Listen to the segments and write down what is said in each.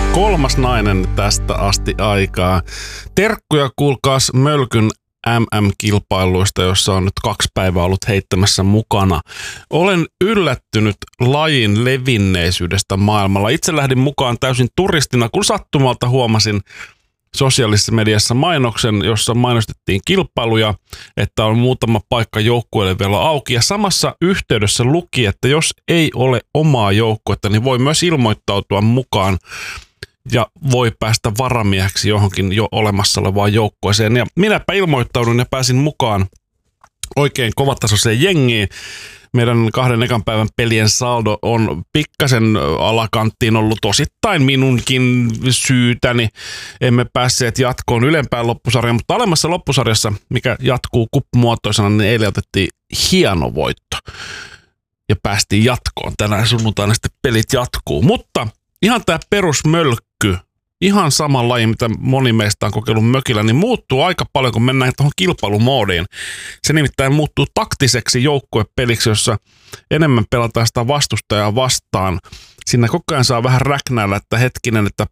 kolmas nainen tästä asti aikaa. Terkkuja kuulkaas Mölkyn MM-kilpailuista, jossa on nyt 2 päivää ollut heittämässä mukana. Olen yllättynyt lajin levinneisyydestä maailmalla. Itse lähdin mukaan täysin turistina, kun sattumalta huomasin sosiaalisessa mediassa mainoksen, jossa mainostettiin kilpailuja, että on muutama paikka joukkueelle vielä auki. Ja samassa yhteydessä luki, että jos ei ole omaa joukkuetta, niin voi myös ilmoittautua mukaan ja voi päästä varamieheksi johonkin jo olemassa olevaan joukkueeseen. Ja minäpä ilmoittaudun ja pääsin mukaan oikein kovatasoiseen jengiin. Meidän 2 ekan päivän pelien saldo on pikkasen alakanttiin ollut osittain minunkin syytäni. Emme päässeet jatkoon ylempään loppusarjaan, mutta alemmassa loppusarjassa, mikä jatkuu kuppumuotoisena, niin eilen otettiin hieno voitto. Ja päästiin jatkoon. Tänään sunnuntaina sitten pelit jatkuu. Mutta ihan tämä perusmölkky, ihan sama laji, mitä moni meistä on kokeillut mökillä, niin muuttuu aika paljon, kun mennään tuohon kilpailumoodiin. Se nimittäin muuttuu taktiseksi joukkuepeliksi, jossa enemmän pelataan sitä vastustajaa vastaan. Siinä koko ajan saa vähän räknäillä, että hetkinen, että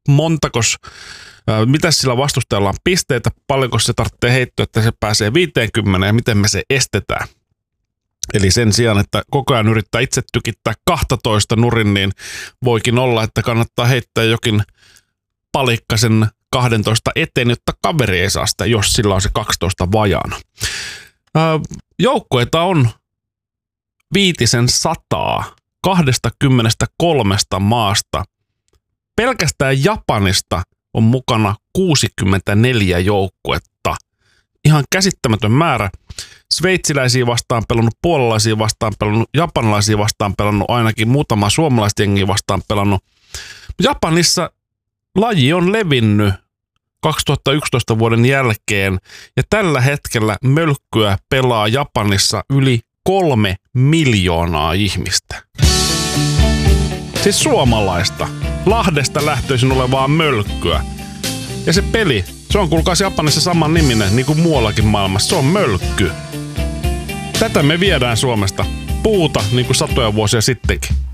mitä sillä vastustajalla on pisteitä, paljonko se tarvitsee heittoa, että se pääsee 50 ja miten me se estetään. Eli sen sijaan, että koko ajan yrittää itse tykittää 12 nurin, niin voikin olla, että kannattaa heittää jokin palikkasen 12 eteen, jotta kaveri ei saa sitä, jos sillä on se 12 vajaana. Joukkueita on 500 23 maasta. Pelkästään Japanista on mukana 64 joukkuetta. Ihan käsittämätön määrä. Sveitsiläisiä vastaan pelannut, puolalaisia vastaan pelannut, japanilaisia vastaan pelannut, ainakin muutama suomalaista jengiä vastaan pelannut. Japanissa laji on levinnyt 2011 vuoden jälkeen ja tällä hetkellä mölkkyä pelaa Japanissa yli 3 miljoonaa ihmistä. Siis suomalaista, Lahdesta lähtöisin olevaa mölkkyä. Ja se peli, se on kuulkaas Japanissa saman niminen niin kuin muuallakin maailmassa, se on mölkky. Tätä me viedään Suomesta puuta niin kuin satoja vuosia sittenkin.